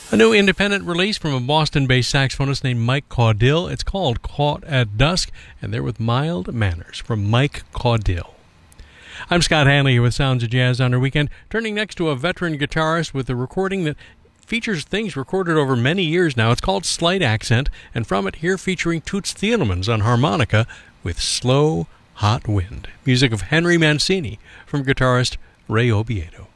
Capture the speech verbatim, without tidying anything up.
A new independent release from a Boston-based saxophonist named Mike Caudill. It's called Caught at Dusk, and they're with Mild Manners from Mike Caudill. I'm Scott Hanley here with Sounds of Jazz on our weekend, turning next to a veteran guitarist with a recording that features things recorded over many years now. It's called Slight Accent, and from it here featuring Toots Thielemans on harmonica with Slow Hot Wind. Music of Henry Mancini from guitarist Ray Obiedo.